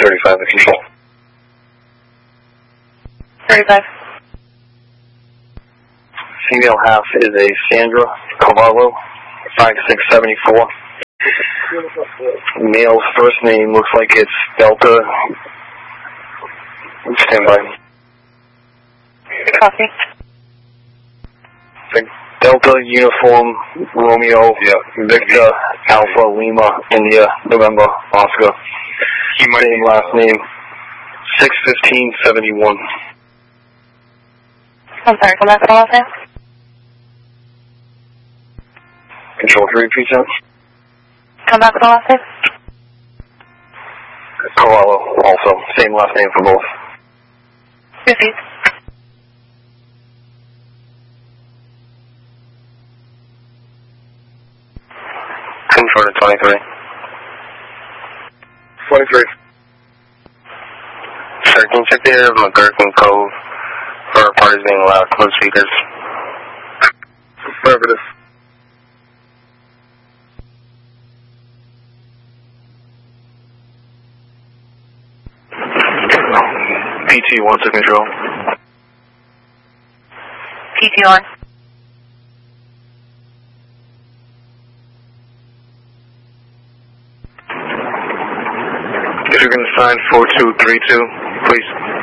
35 to control. 35. Female half is a Sandra Cavallo, 5674. Male's first name looks like it's Delta. Stand by. Copy. Delta Uniform Romeo, Victor Alpha Lima India November Oscar. Same last name, 61571. I'm sorry, come back with the last name? Control, can you repeat that? Come back with the last name? Cavallo, also. Same last name for both. Repeat. Control to 23. 23. Sir, can you check the area of McGurkin Cove for parties being allowed? Close speakers. Affirmative. PT1 to control. PT1. If you can sign 4232, please.